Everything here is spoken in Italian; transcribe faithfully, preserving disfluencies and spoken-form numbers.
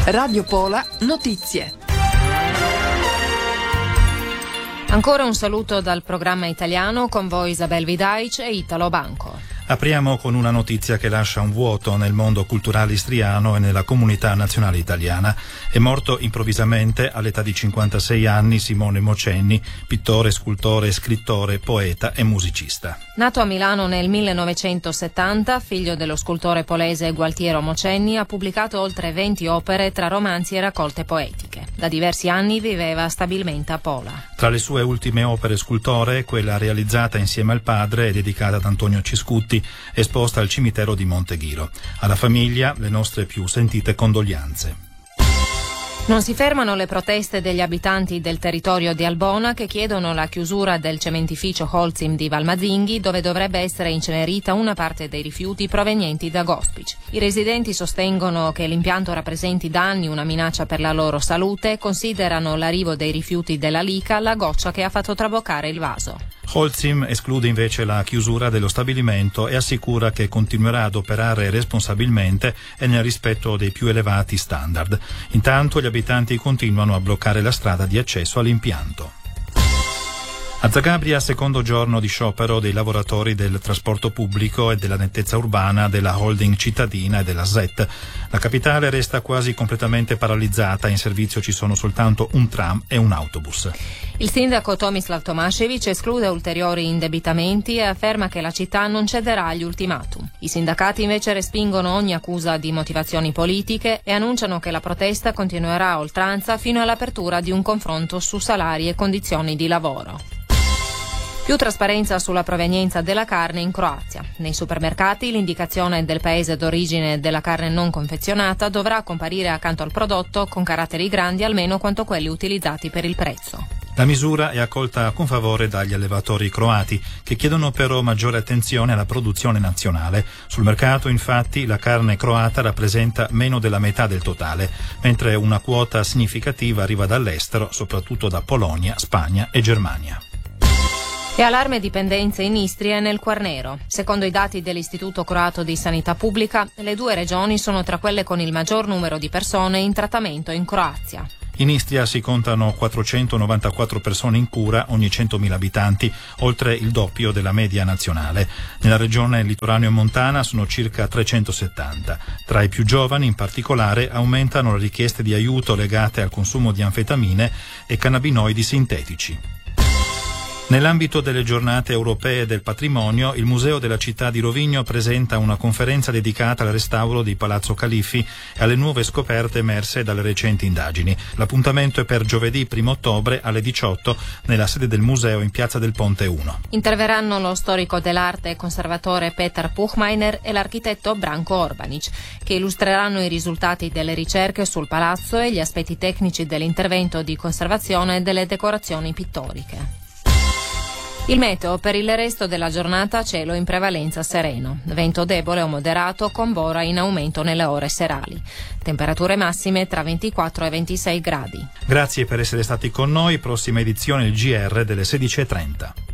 Radio Pola Notizie. Ancora un saluto dal programma italiano, con voi Isabel Vidaic e Italo Banco. Apriamo con una notizia che lascia un vuoto nel mondo culturale istriano e nella comunità nazionale italiana. È morto improvvisamente all'età di cinquantasei anni Simone Mocenni, pittore, scultore, scrittore, poeta e musicista. Nato a Milano nel millenovecentosettanta, figlio dello scultore polese Gualtiero Mocenni, ha pubblicato oltre venti opere tra romanzi e raccolte poetiche. Da diversi anni viveva stabilmente a Pola. Tra le sue ultime opere scultore, quella realizzata insieme al padre e dedicata ad Antonio Ciscutti, esposta al cimitero di Monteghiro. Alla famiglia le nostre più sentite condoglianze. Non si fermano le proteste degli abitanti del territorio di Albona che chiedono la chiusura del cementificio Holcim di Valmazzinghi, dove dovrebbe essere incenerita una parte dei rifiuti provenienti da Gospic. I residenti sostengono che l'impianto rappresenti da anni una minaccia per la loro salute e considerano l'arrivo dei rifiuti della Lica la goccia che ha fatto traboccare il vaso. Holcim esclude invece la chiusura dello stabilimento e assicura che continuerà ad operare responsabilmente e nel rispetto dei più elevati standard. Intanto gli abitanti continuano a bloccare la strada di accesso all'impianto. A Zagabria, secondo giorno di sciopero dei lavoratori del trasporto pubblico e della nettezza urbana della holding cittadina e della Z E T. La capitale resta quasi completamente paralizzata, in servizio ci sono soltanto un tram e un autobus. Il sindaco Tomislav Tomašević esclude ulteriori indebitamenti e afferma che la città non cederà agli ultimatum. I sindacati invece respingono ogni accusa di motivazioni politiche e annunciano che la protesta continuerà a oltranza fino all'apertura di un confronto su salari e condizioni di lavoro. Più trasparenza sulla provenienza della carne in Croazia. Nei supermercati l'indicazione del paese d'origine della carne non confezionata dovrà comparire accanto al prodotto con caratteri grandi almeno quanto quelli utilizzati per il prezzo. La misura è accolta con favore dagli allevatori croati, che chiedono però maggiore attenzione alla produzione nazionale. Sul mercato, infatti, la carne croata rappresenta meno della metà del totale, mentre una quota significativa arriva dall'estero, soprattutto da Polonia, Spagna e Germania. E allarme dipendenze in Istria e nel Quarnero. Secondo i dati dell'Istituto Croato di Sanità Pubblica, le due regioni sono tra quelle con il maggior numero di persone in trattamento in Croazia. In Istria si contano quattrocentonovantaquattro persone in cura ogni centomila abitanti, oltre il doppio della media nazionale. Nella regione litoraneo montana sono circa trecentosettanta. Tra i più giovani, in particolare, aumentano le richieste di aiuto legate al consumo di anfetamine e cannabinoidi sintetici. Nell'ambito delle giornate europee del patrimonio, il Museo della città di Rovigno presenta una conferenza dedicata al restauro di Palazzo Califfi e alle nuove scoperte emerse dalle recenti indagini. L'appuntamento è per giovedì primo ottobre alle diciotto nella sede del museo in Piazza del Ponte uno. Interverranno lo storico dell'arte e conservatore Petar Puchmeiner e l'architetto Branko Orbanic, che illustreranno i risultati delle ricerche sul palazzo e gli aspetti tecnici dell'intervento di conservazione e delle decorazioni pittoriche. Il meteo: per il resto della giornata cielo in prevalenza sereno, vento debole o moderato con bora in aumento nelle ore serali, temperature massime tra ventiquattro e ventisei gradi. Grazie per essere stati con noi, prossima edizione il G R delle sedici e trenta.